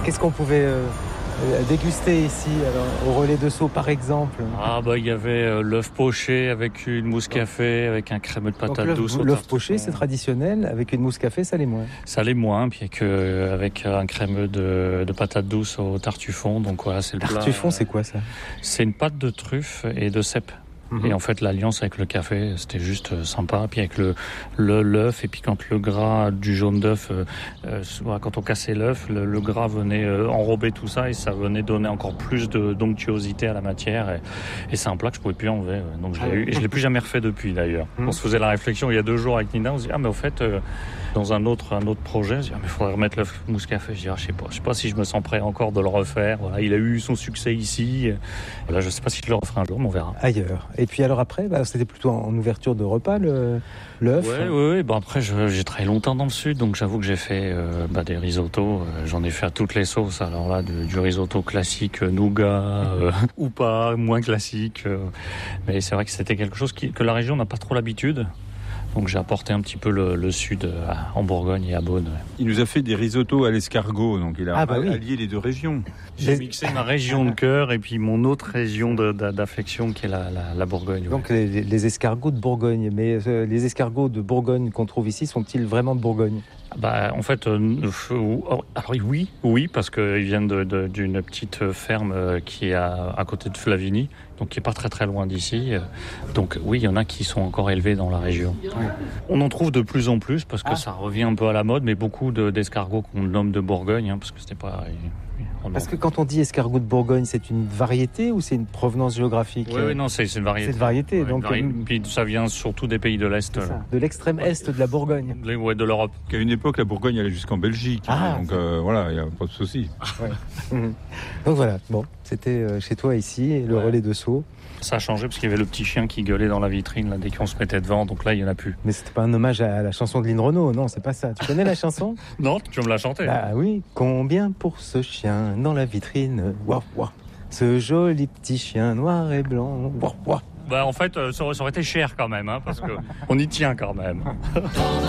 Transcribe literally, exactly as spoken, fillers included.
Qu'est-ce qu'on pouvait euh, déguster ici, alors, au relais de Sceaux par exemple? Ah bah il y avait euh, l'œuf poché avec une mousse café, avec un crémeux de patate Donc, douce. l'œuf, l'œuf poché, c'est traditionnel, avec une mousse café, ça l'est moins. Ça l'est moins, puis avec, euh, avec un crémeux de, de patate douce au tartufon. Donc voilà, c'est le plat. Tartufon, c'est quoi ça? C'est une pâte de truffe et de cèpe. Mmh. Et en fait, l'alliance avec le café, c'était juste sympa. Puis avec le, le l'œuf, et puis quand le gras du jaune d'œuf, euh, euh, quand on cassait l'œuf, le, le gras venait euh, enrober tout ça et ça venait donner encore plus de d'onctuosité à la matière. Et, et c'est un plat que je pouvais plus enlever. Donc je l'ai eu et je l'ai plus jamais refait depuis d'ailleurs. Mmh. On se faisait la réflexion il y a deux jours avec Nina. On se dit ah mais au fait euh, dans un autre un autre projet, je dis ah mais il faudrait remettre l'œuf mousse café. Je dis ah je sais pas, je sais pas si je me sens prêt encore de le refaire. Voilà, il a eu son succès ici. Voilà, je sais pas si je le referai un jour, mais on verra. Ailleurs. Et puis alors après, bah, c'était plutôt en ouverture de repas, le, l'œuf. Oui, oui, oui. Bon, après, je, j'ai travaillé longtemps dans le sud, donc j'avoue que j'ai fait euh, bah, des risottos. Euh, j'en ai fait à toutes les sauces. Alors là, de, du risotto classique, euh, nougat, euh, ou pas, moins classique. Euh, mais c'est vrai que c'était quelque chose qui, que la région n'a pas trop l'habitude. Donc j'ai apporté un petit peu le, le sud à, en Bourgogne et à Beaune. Il nous a fait des risottos à l'escargot, donc il a ah bah oui. allié les deux régions. J'ai Les... mixé ma région de cœur et puis mon autre région de, de, d'affection qui est la, la, la Bourgogne. Donc ouais. les, les escargots de Bourgogne. Mais euh, les escargots de Bourgogne qu'on trouve ici sont-ils vraiment de Bourgogne? Bah, en fait, euh, alors oui, oui, parce qu'ils viennent de, de, d'une petite ferme qui est à, à côté de Flavigny, donc qui est pas très très loin d'ici. Donc oui, il y en a qui sont encore élevés dans la région. Oui. On en trouve de plus en plus parce que ah. ça revient un peu à la mode, mais beaucoup de, d'escargots qu'on nomme de Bourgogne, hein, parce que c'était pas. Parce que quand on dit escargot de Bourgogne, c'est une variété ou c'est une provenance géographique? Oui, oui, non, c'est, c'est une variété. C'est une variété, ouais, donc. Une vari... Puis ça vient surtout des pays de l'Est. De l'extrême Est de la Bourgogne. Ouais, de l'Europe. Qu'à une époque, la Bourgogne allait jusqu'en Belgique. Ah, donc euh, voilà, il n'y a pas de souci. Ouais. Donc voilà, bon, c'était chez toi ici, le ouais. relais de Sceaux. Ça a changé parce qu'il y avait le petit chien qui gueulait dans la vitrine là, dès qu'on se mettait devant, donc là il n'y en a plus. Mais c'était pas un hommage à la chanson de Lynn Renaud, non, c'est pas ça. Tu connais la chanson? Non, tu veux me la chanter? Ah oui. Combien pour ce chien dans la vitrine? Waouh, waouh. Ce joli petit chien noir et blanc. Waouh, waouh. Bah en fait, ça aurait été cher quand même, hein, parce que on y tient quand même.